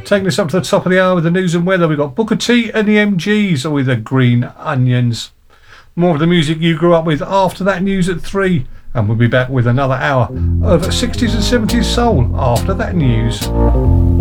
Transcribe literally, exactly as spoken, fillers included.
Taking us up to the top of the hour with the news and weather, we've got Booker T and the M Gs with the Green Onions. More of the music you grew up with after that news at three. And we'll be back with another hour of sixties and seventies soul after that news.